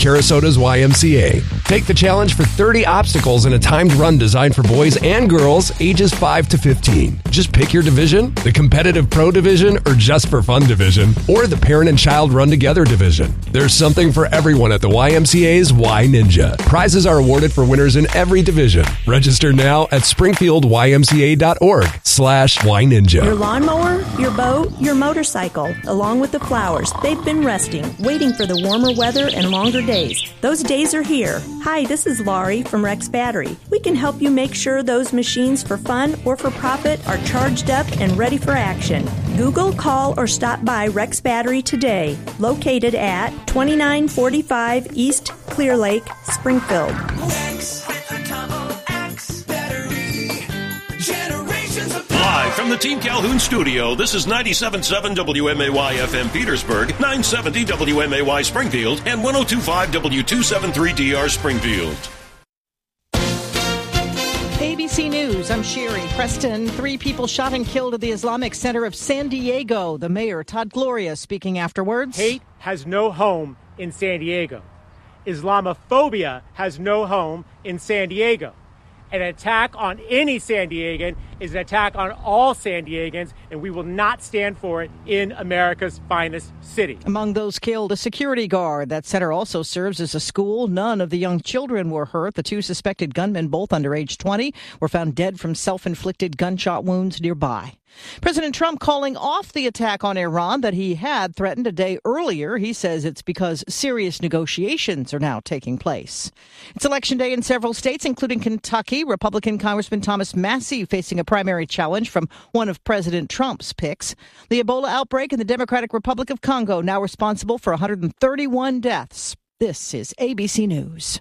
Sarasota's YMCA. Take the challenge for 30 obstacles in a timed run designed for boys and girls ages 5 to 15. Just pick your division, the competitive pro division or just for fun division, or the parent and child run together division. There's something for everyone at the YMCA's Y Ninja. Prizes are awarded for winners in every division. Register now at springfieldymca.org/YNinja. Your lawnmower, your boat, your motorcycle, along with the flowers, they've been resting, waiting for the warmer weather and longer days. Those days are here. Hi, this is Laurie from Rex Battery. We can help you make sure those machines for fun or for profit are charged up and ready for action. Google, call, or stop by Rex Battery today, located at 2945 East Clear Lake, Springfield. Live from the Team Calhoun studio, this is 97.7 WMAY-FM Petersburg, 970 WMAY Springfield, and 102.5 W273DR Springfield. ABC News, I'm Sherry Preston. 3 people shot and killed at the Islamic Center of San Diego. The mayor, Todd Gloria, speaking afterwards. Hate has no home in San Diego. Islamophobia has no home in San Diego. An attack on any San Diegan is an attack on all San Diegans, and we will not stand for it in America's finest city. Among those killed, a security guard. That center also serves as a school. None of the young children were hurt. The 2 suspected gunmen, both under age 20, were found dead from self-inflicted gunshot wounds nearby. President Trump calling off the attack on Iran that he had threatened a day earlier. He says it's because serious negotiations are now taking place. It's Election Day in several states, including Kentucky. Republican Congressman Thomas Massie facing a primary challenge from one of President Trump's picks. The Ebola outbreak in the Democratic Republic of Congo now responsible for 131 deaths. This is ABC News.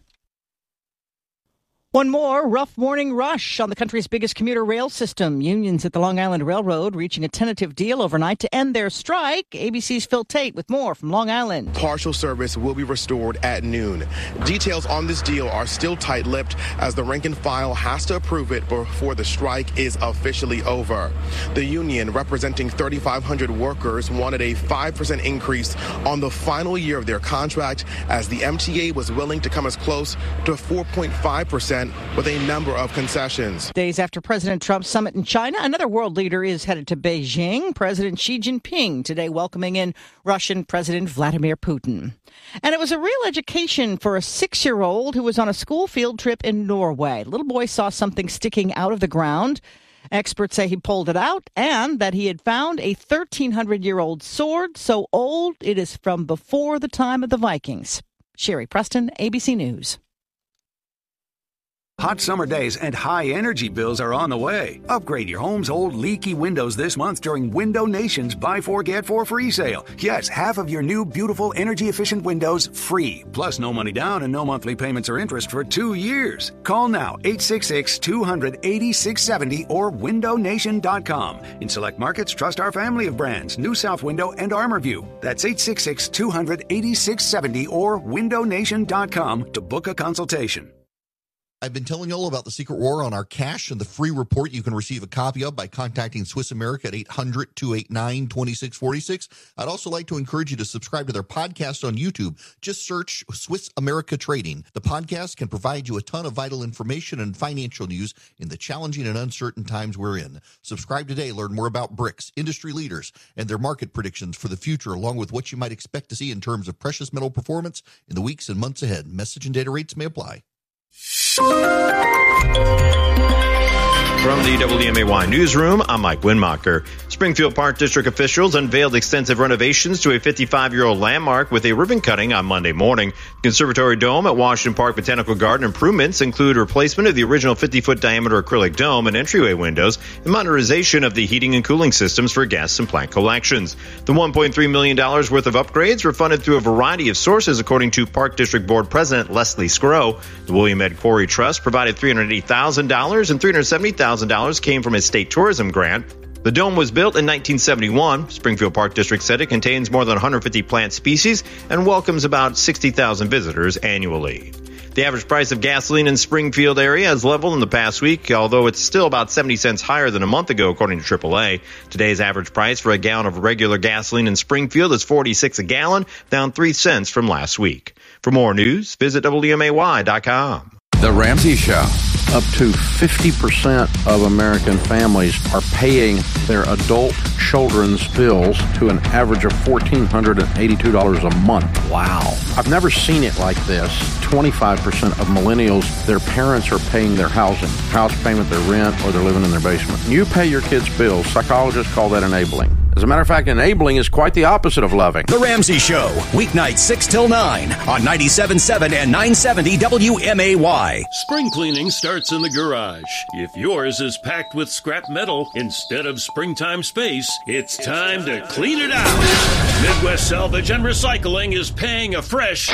One more rough morning rush on the country's biggest commuter rail system. Unions at the Long Island Railroad reaching a tentative deal overnight to end their strike. ABC's Phil Tate with more from Long Island. Partial service will be restored at noon. Details on this deal are still tight-lipped as the rank and file has to approve it before the strike is officially over. The union, representing 3,500 workers, wanted a 5% increase on the final year of their contract, as the MTA was willing to come as close to 4.5% with a number of concessions. Days after President Trump's summit in China, another world leader is headed to Beijing. President Xi Jinping today welcoming in Russian President Vladimir Putin. And it was a real education for a 6-year-old who was on a school field trip in Norway. The little boy saw something sticking out of the ground. Experts say he pulled it out and that he had found a 1,300-year-old sword so old it is from before the time of the Vikings. Sherry Preston, ABC News. Hot summer days and high energy bills are on the way. Upgrade your home's old leaky windows this month during Window Nation's Buy 4 Get 4 free sale. Yes, half of your new beautiful energy efficient windows free. Plus no money down and no monthly payments or interest for 2 years. Call now 866-200-8670 or windownation.com. In select markets, trust our family of brands, New South Window and ArmorView. That's 866-200-8670 or windownation.com to book a consultation. I've been telling you all about the secret war on our cash and the free report you can receive a copy of by contacting Swiss America at 800-289-2646. I'd also like to encourage you to subscribe to their podcast on YouTube. Just search Swiss America Trading. The podcast can provide you a ton of vital information and financial news in the challenging and uncertain times we're in. Subscribe today. Learn more about BRICS, industry leaders, and their market predictions for the future, along with what you might expect to see in terms of precious metal performance in the weeks and months ahead. Message and data rates may apply. From the WMAY newsroom, I'm Mike Winmacher. Springfield Park District officials unveiled extensive renovations to a 55-year-old landmark with a ribbon cutting on Monday morning. The Conservatory Dome at Washington Park Botanical Garden improvements include replacement of the original 50-foot diameter acrylic dome and entryway windows and modernization of the heating and cooling systems for guests and plant collections. The $1.3 million worth of upgrades were funded through a variety of sources, according to Park District Board President Leslie Scrow. The William Ed Quarry Trust provided $380,000 and $370,000 came from a state tourism grant. The dome was built in 1971. Springfield Park District said it contains more than 150 plant species and welcomes about 60,000 visitors annually. The average price of gasoline in Springfield area has leveled in the past week, although it's still about 70 cents higher than a month ago, according to AAA. Today's average price for a gallon of regular gasoline in Springfield is $46 a gallon, down 3 cents from last week. For more news, visit WMAY.com. The Ramsey Show. Up to 50% of American families are paying their adult children's bills to an average of $1,482 a month. Wow. I've never seen it like this. 25% of millennials, their parents are paying their house payment, their rent, or they're living in their basement. You pay your kids' bills. Psychologists call that enabling. As a matter of fact, enabling is quite the opposite of loving. The Ramsey Show, weeknights 6 till 9 on 97.7 and 970 WMAY. Spring cleaning starts in the garage. If yours is packed with scrap metal instead of springtime space, it's time to clean it out. Midwest Salvage and Recycling is paying a fresh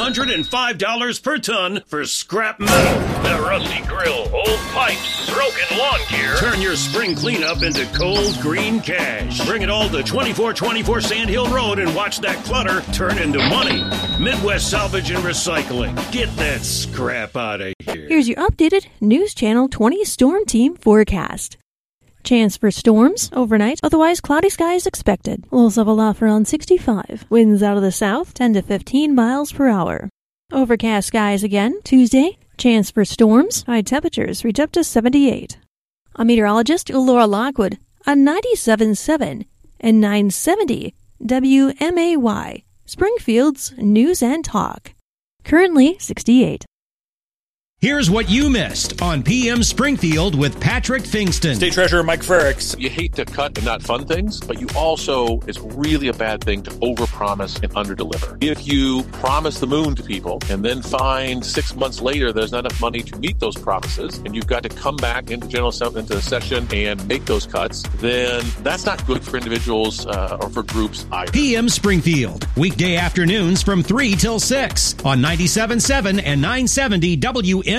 $205 per ton for scrap metal. That rusty grill, old pipes, broken lawn gear. Turn your spring cleanup into cold green cash. Bring it all to 2424 Sand Hill Road and watch that clutter turn into money. Midwest Salvage and Recycling. Get that scrap out of here. Here's your updated News Channel 20 Storm Team forecast. Chance for storms overnight, otherwise cloudy skies expected. Lows level off around 65. Winds out of the south 10 to 15 miles per hour. Overcast skies again Tuesday. Chance for storms. High temperatures reach up to 78. I'm meteorologist Laura Lockwood on 97.7 and 970 WMAY, Springfield's News and Talk. Currently 68. Here's what you missed on PM Springfield with Patrick Fingston. State Treasurer Mike Frericks. You hate to cut and not fund things, but you also, it's really a bad thing to overpromise and underdeliver. If you promise the moon to people and then find 6 months later there's not enough money to meet those promises, and you've got to come back into the session and make those cuts, then that's not good for individuals or for groups either. PM Springfield, weekday afternoons from 3 till 6 on 97.7 and 970 WMAY.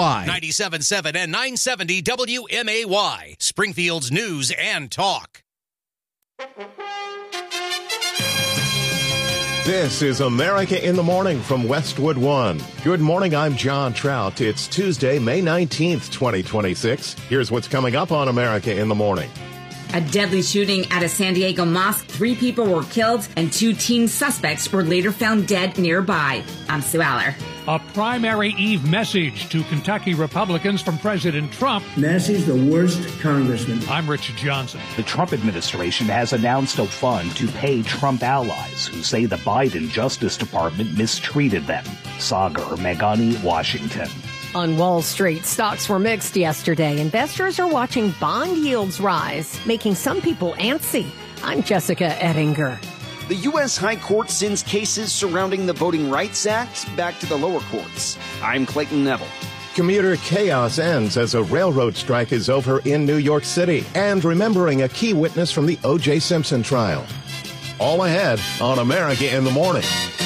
97.7 and 970 WMAY, Springfield's News and Talk. This is America in the Morning from Westwood One. Good morning, I'm John Trout. It's Tuesday, May 19th, 2026. Here's what's coming up on America in the Morning. A deadly shooting at a San Diego mosque. 3 people were killed and 2 teen suspects were later found dead nearby. I'm Sue Aller. A primary eve message to Kentucky Republicans from President Trump. Nancy's the worst congressman. I'm Richard Johnson. The Trump administration has announced a fund to pay Trump allies who say the Biden Justice Department mistreated them. Sagar Meghani, Washington. On Wall Street, stocks were mixed yesterday. Investors are watching bond yields rise, making some people antsy. I'm Jessica Ettinger. The U.S. High Court sends cases surrounding the Voting Rights Act back to the lower courts. I'm Clayton Neville. Commuter chaos ends as a railroad strike is over in New York City, and remembering a key witness from the O.J. Simpson trial. All ahead on America in the Morning.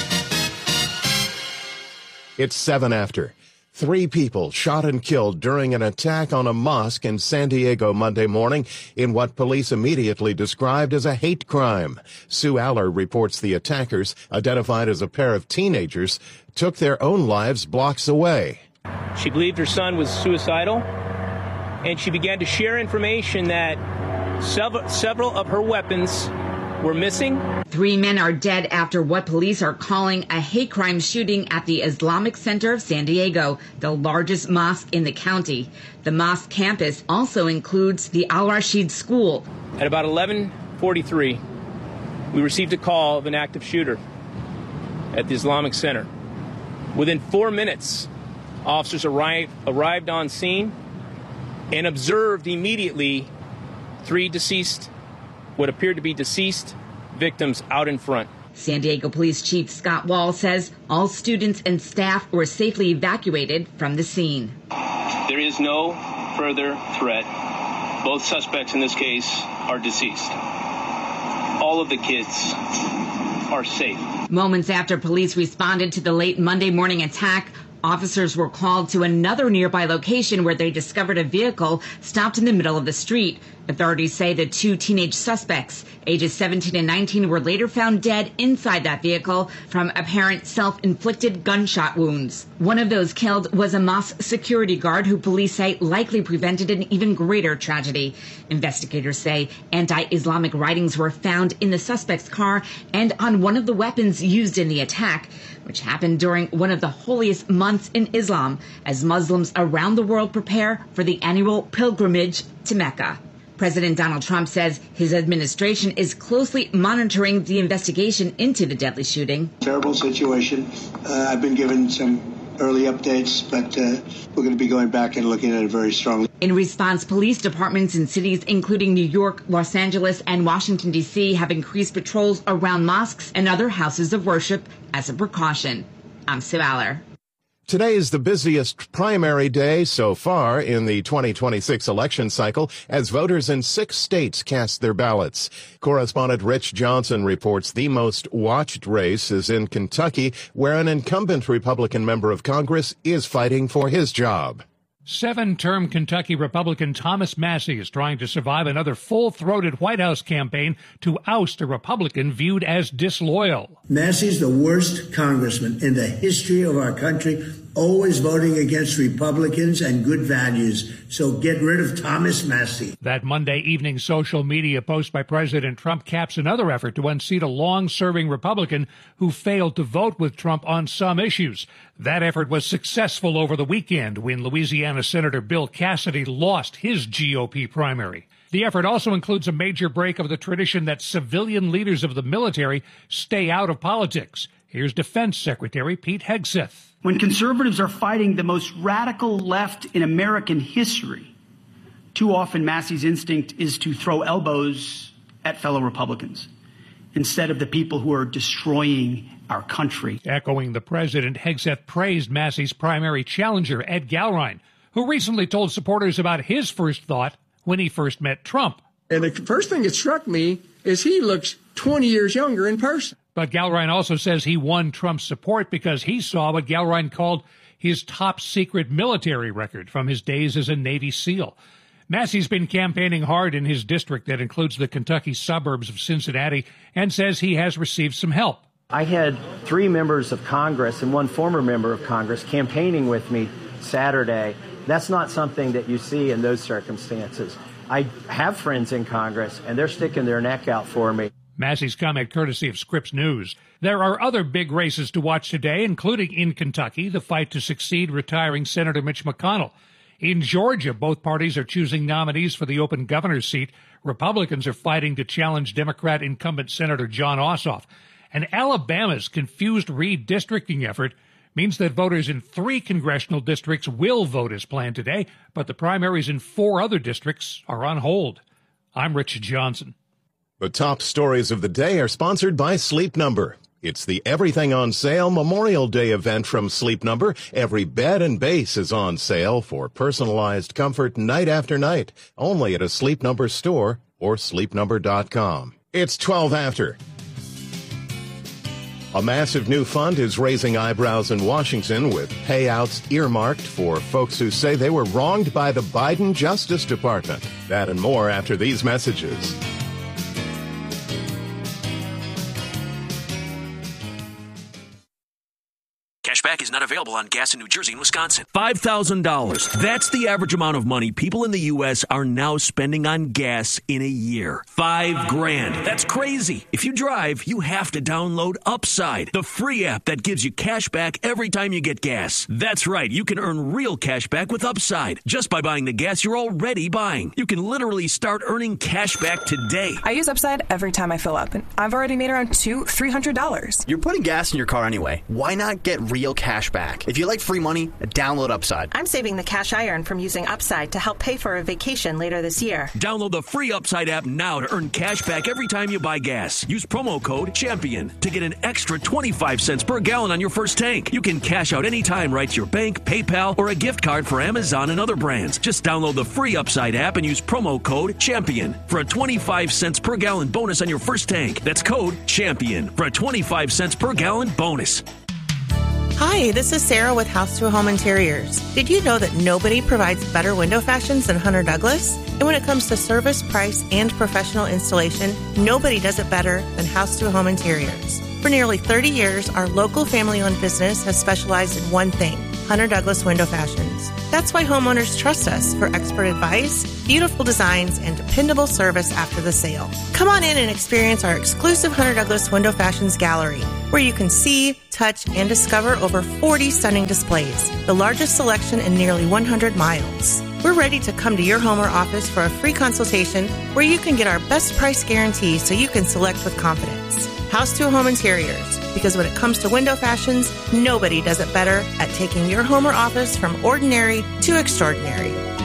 It's 7 after. 3 people shot and killed during an attack on a mosque in San Diego Monday morning in what police immediately described as a hate crime. Sue Aller reports the attackers, identified as a pair of teenagers, took their own lives blocks away. She believed her son was suicidal, and she began to share information that several of her weapons were missing. 3 men are dead after what police are calling a hate crime shooting at the Islamic Center of San Diego, the largest mosque in the county. The mosque campus also includes the Al-Rashid School. At about 11:43, we received a call of an active shooter at the Islamic Center. Within 4 minutes, officers arrived on scene and observed immediately 3 what appeared to be deceased victims out in front. San Diego Police Chief Scott Wall says all students and staff were safely evacuated from the scene. There is no further threat. Both suspects in this case are deceased. All of the kids are safe. Moments after police responded to the late Monday morning attack, officers were called to another nearby location where they discovered a vehicle stopped in the middle of the street. Authorities say the two teenage suspects, ages 17 and 19, were later found dead inside that vehicle from apparent self-inflicted gunshot wounds. One of those killed was a mosque security guard who police say likely prevented an even greater tragedy. Investigators say anti-Islamic writings were found in the suspect's car and on one of the weapons used in the attack, which happened during one of the holiest months in Islam, as Muslims around the world prepare for the annual pilgrimage to Mecca. President Donald Trump says his administration is closely monitoring the investigation into the deadly shooting. Terrible situation. I've been given some early updates, but we're going to be going back and looking at it very strongly. In response, police departments in cities including New York, Los Angeles, and Washington, D.C. have increased patrols around mosques and other houses of worship as a precaution. I'm Sue Aller. Today is the busiest primary day so far in the 2026 election cycle as voters in 6 states cast their ballots. Correspondent Rich Johnson reports the most watched race is in Kentucky, where an incumbent Republican member of Congress is fighting for his job. 7-term Kentucky Republican Thomas Massie is trying to survive another full-throated White House campaign to oust a Republican viewed as disloyal. Massie's the worst congressman in the history of our country, always voting against Republicans and good values. So get rid of Thomas Massie. That Monday evening social media post by President Trump caps another effort to unseat a long-serving Republican who failed to vote with Trump on some issues. That effort was successful over the weekend when Louisiana Senator Bill Cassidy lost his GOP primary. The effort also includes a major break of the tradition that civilian leaders of the military stay out of politics. Here's Defense Secretary Pete Hegseth. When conservatives are fighting the most radical left in American history, too often Massie's instinct is to throw elbows at fellow Republicans instead of the people who are destroying our country. Echoing the president, Hegseth praised Massie's primary challenger, Ed Galrein, who recently told supporters about his first thought when he first met Trump. And the first thing that struck me is he looks 20 years younger in person. But Galrein also says he won Trump's support because he saw what Galrein called his top-secret military record from his days as a Navy SEAL. Massie's been campaigning hard in his district that includes the Kentucky suburbs of Cincinnati and says he has received some help. I had 3 members of Congress and 1 former member of Congress campaigning with me Saturday. That's not something that you see in those circumstances. I have friends in Congress, and they're sticking their neck out for me. Massie's comment courtesy of Scripps News. There are other big races to watch today, including in Kentucky, the fight to succeed retiring Senator Mitch McConnell. In Georgia, both parties are choosing nominees for the open governor's seat. Republicans are fighting to challenge Democrat incumbent Senator Jon Ossoff. And Alabama's confused redistricting effort means that voters in 3 congressional districts will vote as planned today, but the primaries in 4 other districts are on hold. I'm Rich Johnson. The top stories of the day are sponsored by Sleep Number. It's the Everything on Sale Memorial Day event from Sleep Number. Every bed and base is on sale for personalized comfort night after night, only at a Sleep Number store or sleepnumber.com. It's 12 after. A massive new fund is raising eyebrows in Washington with payouts earmarked for folks who say they were wronged by the Biden Justice Department. That and more after these messages. Cashback is not available on gas in New Jersey and Wisconsin. $5,000. That's the average amount of money people in the U.S. are now spending on gas in a year. $5,000. That's crazy. If you drive, you have to download Upside, the free app that gives you cash back every time you get gas. That's right. You can earn real cash back with Upside just by buying the gas you're already buying. You can literally start earning cash back today. I use Upside every time I fill up, and I've already made around $300. You're putting gas in your car anyway. Why not get real cash back? If you like free money, download Upside. I'm saving the cash I earn from using Upside to help pay for a vacation later this year. Download the free Upside app now to earn cash back every time you buy gas. Use promo code CHAMPION to get an extra 25 cents per gallon on your first tank. You can cash out anytime right to your bank, PayPal, or a gift card for Amazon and other brands. Just download the free Upside app and use promo code CHAMPION for a 25 cents per gallon bonus on your first tank. That's code CHAMPION for a 25 cents per gallon bonus. Hi, this is Sarah with House to Home Interiors. Did you know that nobody provides better window fashions than Hunter Douglas? And when it comes to service, price, and professional installation, nobody does it better than House to Home Interiors. For nearly 30 years, our local family-owned business has specialized in one thing, Hunter Douglas Window Fashions. That's why homeowners trust us for expert advice, beautiful designs, and dependable service after the sale. Come on in and experience our exclusive Hunter Douglas Window Fashions Gallery, where you can see, touch, and discover over 40 stunning displays, the largest selection in nearly 100 miles. We're ready to come to your home or office for a free consultation where you can get our best price guarantee so you can select with confidence. House to Home Interiors, because when it comes to window fashions, nobody does it better at taking your home or office from ordinary to extraordinary.